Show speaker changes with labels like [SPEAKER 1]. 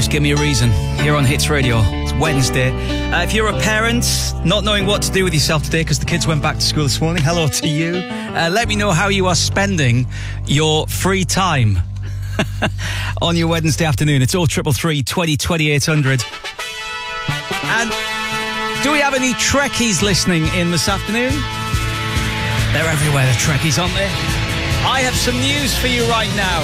[SPEAKER 1] Just Give Me a Reason here on Hits Radio. It's Wednesday. If you're a parent not knowing what to do with yourself today because the kids went back to school this morning, hello to you. Let me know how you are spending your free time on your Wednesday afternoon. It's 0333 20 2800. And do we have any Trekkies listening in this afternoon? They're everywhere, the Trekkies, aren't they? I have some news for you right now.